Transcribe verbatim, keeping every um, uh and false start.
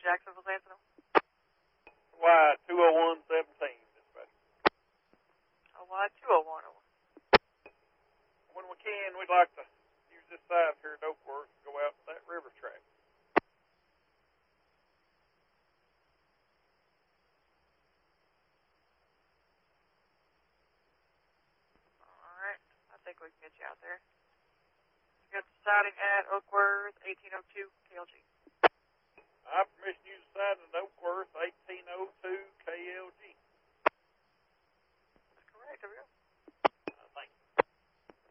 Jacksonville Sentinel. Y two oh one seventeen, dispatcher. Oh, Y two oh one. When we can, we'd like to use this side here at Oakworth and go out to that river track. All right. I think we can get you out there. You got the sighting at Oakworth, eighteen oh two K L G. I have permission to use the side at Oakworth, eighteen oh two K L G.